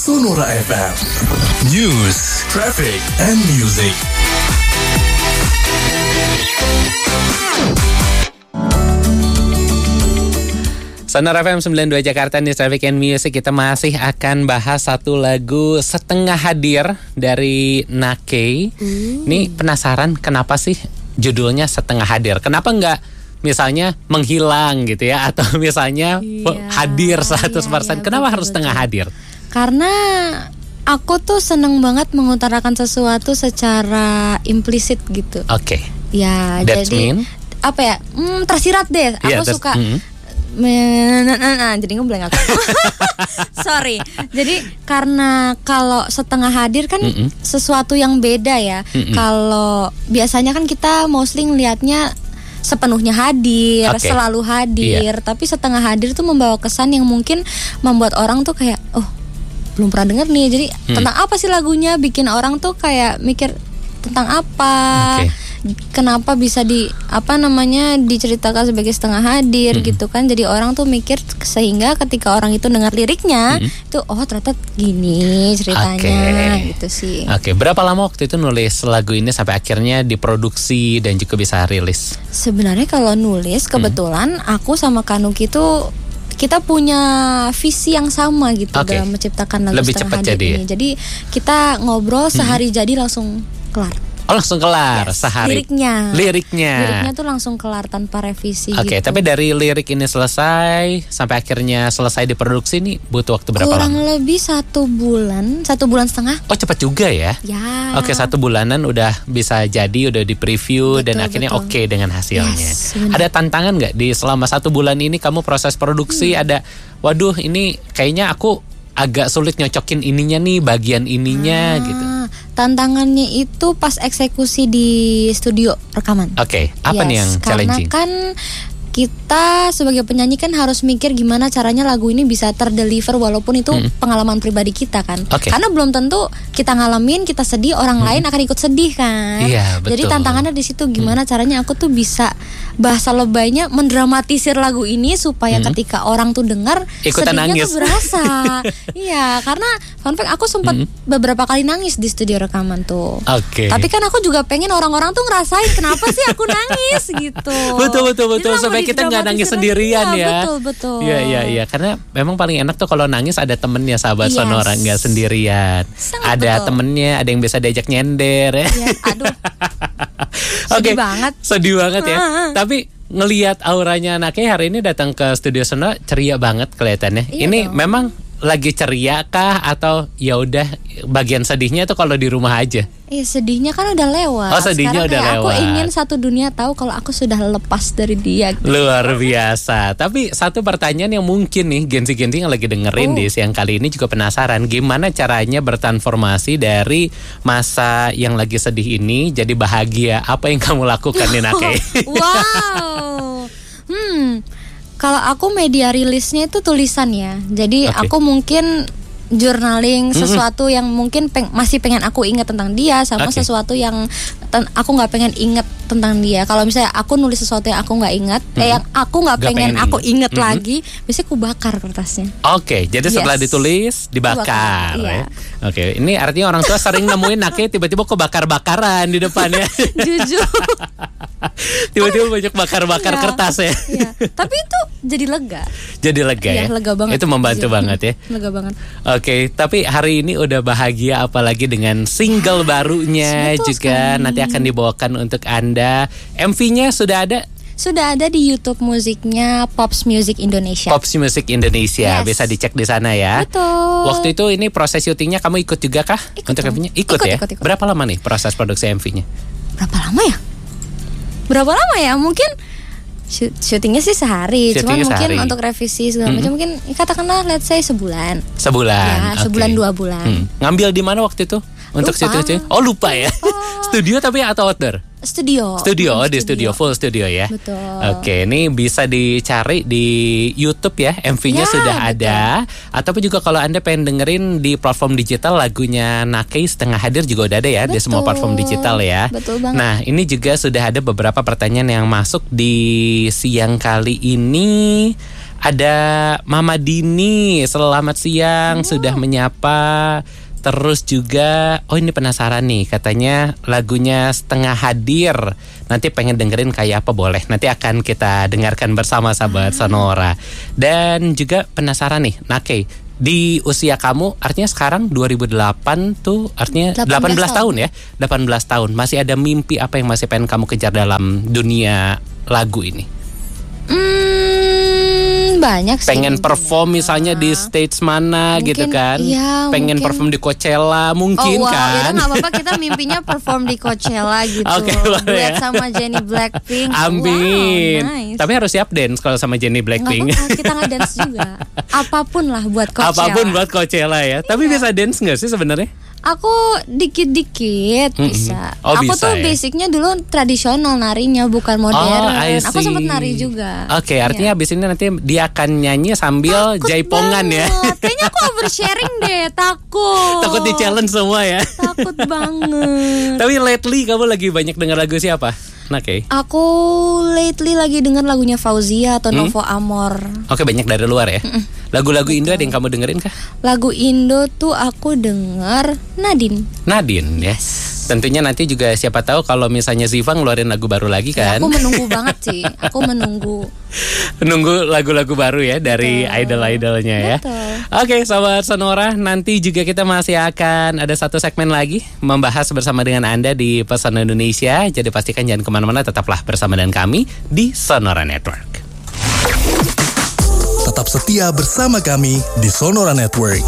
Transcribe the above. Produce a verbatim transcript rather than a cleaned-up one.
Sonora F M. News, traffic, and music. Sonora F M sembilan puluh dua Jakarta, News, Traffic, and Music. Kita masih akan bahas satu lagu Setengah Hadir dari Nakei. Mm. Ini penasaran kenapa sih judulnya Setengah Hadir? Kenapa enggak misalnya menghilang gitu ya? Atau misalnya iya, hadir seratus persen? Iya, iya, kenapa betul, harus setengah betul. hadir? Karena aku tuh seneng banget mengutarakan sesuatu secara implisit gitu. Oke. Okay. Ya, That's jadi mean? apa ya? Hmm, tersirat deh. Aku yeah, suka. Mm. Nah, nah, nah, jadi ngeblank aku. Sorry. Jadi karena kalau setengah hadir kan Mm-mm. sesuatu yang beda ya. Kalau biasanya kan kita mostly ngelihatnya sepenuhnya hadir, okay. selalu hadir. Yeah. Tapi setengah hadir tuh membawa kesan yang mungkin membuat orang tuh kayak, oh belum pernah denger nih. Jadi hmm. tentang apa sih lagunya? Bikin orang tuh kayak mikir tentang apa? Okay. Kenapa bisa di apa namanya diceritakan sebagai setengah hadir hmm. gitu kan? Jadi orang tuh mikir, sehingga ketika orang itu dengar liriknya hmm. itu oh ternyata gini ceritanya, okay. gitu sih. Oke, okay. Berapa lama waktu itu nulis lagu ini sampai akhirnya diproduksi dan juga bisa rilis? Sebenarnya kalau nulis kebetulan hmm. aku sama Kanuki tuh kita punya visi yang sama gitu, okay. dalam menciptakan lagu Lebih setengah hadir jadi ini. Ya? Jadi kita ngobrol sehari hmm. jadi langsung kelar. Oh langsung kelar yes, sehari. Liriknya. Liriknya. Liriknya tuh langsung kelar tanpa revisi. Oke, okay, gitu. Tapi dari lirik ini selesai sampai akhirnya selesai diproduksi nih butuh waktu berapa Kurang lama? Kurang lebih satu bulan, satu bulan setengah. Oh cepat juga ya? Ya. Oke, okay, satu bulanan udah bisa jadi, udah di preview dan akhirnya oke okay dengan hasilnya. Yes, ada tantangan nggak di selama satu bulan ini kamu proses produksi? Hmm. Ada, waduh ini kayaknya aku agak sulit nyocokin ininya nih, bagian ininya ah. gitu. Tantangannya itu pas eksekusi di studio rekaman. Oke, okay. apa yes, nih yang challenging? Karena kan kita sebagai penyanyi kan harus mikir gimana caranya lagu ini bisa terdeliver walaupun itu hmm. pengalaman pribadi kita kan. Okay. Karena belum tentu kita ngalamin, kita sedih, orang hmm. lain akan ikut sedih kan. Iya, betul. Jadi tantangannya di situ gimana hmm. caranya aku tuh bisa bahasa lebaynya mendramatisir lagu ini supaya hmm. ketika orang tuh dengar sedihnya nangis. tuh berasa. Iya, karena fun fact aku sempat hmm. beberapa kali nangis di studio rekaman tuh. Oke. Okay. Tapi kan aku juga pengen orang-orang tuh ngerasain kenapa sih aku nangis gitu. Betul betul betul. Supaya kita nggak nangis sendirian ya. Betul betul. Iya iya iya. Karena memang paling enak tuh kalau nangis ada temennya, sahabat yes. Sonora, nggak sendirian. Sangat ada betul. temennya, ada yang bisa diajak nyender ya. Yes, aduh. Oke. Sedih banget. Sedih banget ya. Tapi ngelihat auranya anaknya hari ini datang ke studio Sonora ceria banget kelihatannya. Iya ini dong. memang lagi ceria kah atau ya udah bagian sedihnya tuh kalau di rumah aja? Iya, sedihnya kan udah lewat. Oh, sedihnya sekarang udah kayak lewat. Aku ingin satu dunia tahu kalau aku sudah lepas dari dia gitu. Luar biasa. Tapi satu pertanyaan yang mungkin nih Gensi-Gensi yang lagi dengerin oh. di siang kali ini juga penasaran, gimana caranya bertransformasi dari masa yang lagi sedih ini jadi bahagia? Apa yang kamu lakukan nih Nakei? Wow. Hmm. Kalau aku media rilisnya itu tulisan ya. Jadi okay. aku mungkin journaling sesuatu mm-hmm. yang mungkin peng- masih pengen aku ingat tentang dia, sama okay. sesuatu yang ten- aku nggak pengen ingat tentang dia. Kalau misalnya aku nulis sesuatu yang aku nggak ingat, mm-hmm. eh yang aku nggak pengen, pengen aku ingat mm-hmm. lagi, biasanya aku bakar kertasnya. Oke, okay, jadi yes. setelah ditulis dibakar. Dibakar, ya. Oke, okay. Ini artinya orang tua sering nemuin Nakei tiba-tiba kok bakar-bakaran di depannya. Jujur. Tiba-tiba banyak bakar-bakar iya, kertas ya. Iya. Tapi itu jadi lega. Jadi lega iya, ya. Lega banget. Itu membantu iya. banget ya. Lega banget. Oke, okay, tapi hari ini udah bahagia apalagi dengan single barunya betul juga sekali. Nanti akan dibawakan untuk Anda. M V-nya sudah ada? Sudah ada di YouTube musiknya Pops Music Indonesia. Pops Music Indonesia, yes. Bisa dicek di sana ya. Betul. Waktu itu ini proses syutingnya kamu ikut juga kah? Ikut untuk M V-nya? Ikut, ikut ya. Ikut, ikut. Berapa lama nih proses produksi M V-nya? Berapa lama ya? Berapa lama ya? Mungkin syutingnya sih sehari, cuma mungkin untuk revisi segala macam mm-hmm. mungkin katakanlah let's say sebulan. Sebulan. Ya, sebulan okay. dua bulan. Hmm. Ngambil di mana waktu itu? Untuk syuting? Oh lupa ya. Lupa. Studio tapi atau outdoor? Studio. Studio, oh, di studio. studio, full studio ya. Betul. Oke, ini bisa dicari di YouTube ya, M V-nya ya, sudah betul. Ada. Ataupun juga kalau Anda pengen dengerin di platform digital lagunya Nakei Setengah Hadir juga udah ada ya, betul. Di semua platform digital ya. Betul banget. Nah, ini juga sudah ada beberapa pertanyaan yang masuk di siang kali ini. Ada Mama Dini, selamat siang, oh. sudah menyapa. Terus juga, oh ini penasaran nih, katanya lagunya Setengah Hadir. Nanti pengen dengerin kayak apa, boleh. Nanti akan kita dengarkan bersama sahabat Sonora. Dan juga penasaran nih, Nake, di usia kamu, artinya sekarang dua ribu delapan tuh, artinya delapan belas tahun ya, delapan belas tahun. Masih ada mimpi apa yang masih pengen kamu kejar dalam dunia lagu ini? Hmm, banyak sih. Pengen perform ya. Misalnya di stage mana mungkin, gitu kan? Ya, pengen mungkin. perform di Coachella mungkin oh, wow, kan? Ya nggak apa-apa, kita mimpinya perform di Coachella gitu. Oke, duet sama Jennie Blackpink. Amin. Wow, nice. Tapi harus siap dance kalau sama Jennie Blackpink. Nggak apa-apa, kita nggak dance juga. Apapun lah buat Coachella. Apapun buat Coachella ya. Tapi iya. Bisa dance nggak sih sebenarnya? Aku dikit-dikit mm-hmm. bisa. Oh, aku bisa, tuh ya? basicnya dulu tradisional narinya, bukan modern. Oh, aku sempat nari juga. Oke, okay, artinya yeah. abis ini nanti dia akan nyanyi sambil takut jaipongan banget. ya. Kayaknya aku oversharing deh, takut. Takut di challenge semua ya. Takut banget. Tapi lately kamu lagi banyak dengar lagu siapa? Oke. Okay. Aku lately lagi dengar lagunya Fauzia atau hmm? Novo Amor. Oke, okay, banyak dari luar ya. Mm-mm. Lagu-lagu Indo ada yang kamu dengerin kah? Lagu Indo tuh aku denger Nadine. Nadine ya. Yes. Tentunya nanti juga siapa tahu kalau misalnya Ziva ngeluarin lagu baru lagi kan. Ya, aku menunggu banget sih. Aku menunggu. Menunggu lagu-lagu baru ya dari Betul. idol-idolnya ya. Oke, sahabat Sonora, nanti juga kita masih akan ada satu segmen lagi membahas bersama dengan Anda di Pesona Indonesia. Jadi pastikan jangan kemana-mana, tetaplah bersama dengan kami di Sonora Network. Tetap setia bersama kami di Sonora Network.